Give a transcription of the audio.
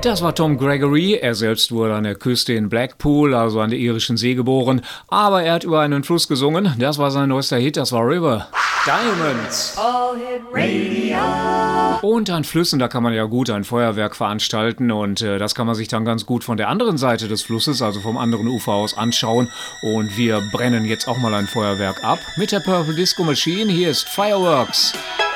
Das war Tom Gregory. Er selbst wurde an der Küste in Blackpool, also an der irischen See, geboren. Aber er hat über einen Fluss gesungen. Das war sein neuester Hit, das war River. Diamonds. All-Hit Radio. Und an Flüssen, da kann man ja gut ein Feuerwerk veranstalten. Und das kann man sich dann ganz gut von der anderen Seite des Flusses, also vom anderen Ufer aus, anschauen. Und wir brennen jetzt auch mal ein Feuerwerk ab mit der Purple Disco Machine. Hier ist Fireworks.